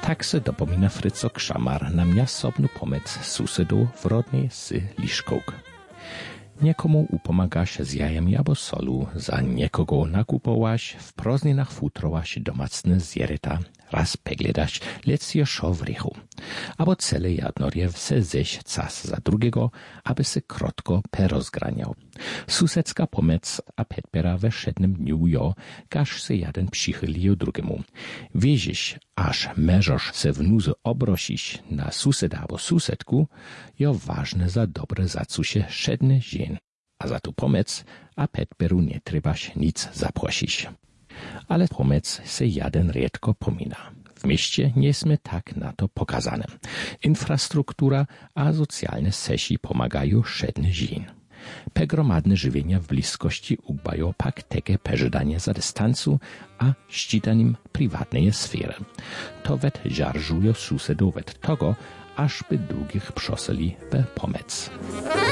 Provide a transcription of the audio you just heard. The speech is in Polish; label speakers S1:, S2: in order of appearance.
S1: Tak se dopomina Fryco Krzamar na mňasobnu pomec susedov w rodnej sy Liszkowk. Niekomu upomagaš z jajami abo solu, za niekogo nakupowaš, w prozninach futrowaš domacne zjereta, raz pegledaš lecje šo v rychu. Abo cele jadnorje se ześ cas za drugiego, aby se krotko perozgraniał. Susedska pomec a petpera we wszednym dniu jo, każ se jeden przychylił drugiemu. Wiezisz, aż meżosz se w nuzy obrosisz na suseda abo susedku, jo ważne za dobre zacusie szedne żien. A za tu pomec a petperu nie trebaš nic zaprosić. Ale pomec se jeden riedko pomina. W mieście nie sme tak na to pokazane. Infrastruktura a socjalne sesi pomagają szedne żien. Pegromadne żywienia w bliskości ugbają pak teke peżydanie za dystansu a ścitanim prywatnej sfery. To wet żarżują susedów wet togo, aż by drugich przoseli be pomec.